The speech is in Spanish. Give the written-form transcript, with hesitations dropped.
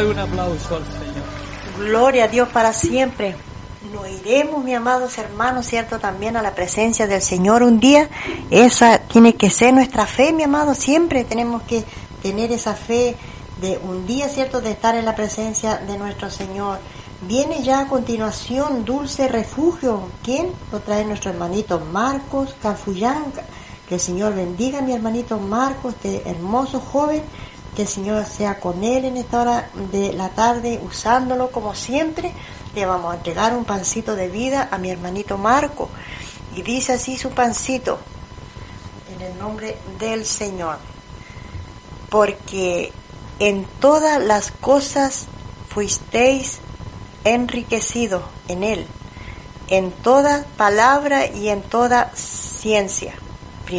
Dale un aplauso al Señor. Gloria a Dios para siempre. Nos iremos, mis amados hermanos, ¿cierto? También a la presencia del Señor un día. Esa tiene que ser nuestra fe, mi amado. Siempre tenemos que tener esa fe de un día, ¿cierto? De estar en la presencia de nuestro Señor. Viene ya a continuación Dulce Refugio. ¿Quién? Lo trae nuestro hermanito Marcos Cafullán. Que el Señor bendiga a mi hermanito Marcos, este hermoso joven. Que el Señor sea con él en esta hora de la tarde, usándolo como siempre. Le vamos a entregar un pancito de vida a mi hermanito Marco. Y dice así su pancito, en el nombre del Señor. Porque en todas las cosas fuisteis enriquecidos en Él, en toda palabra y en toda ciencia,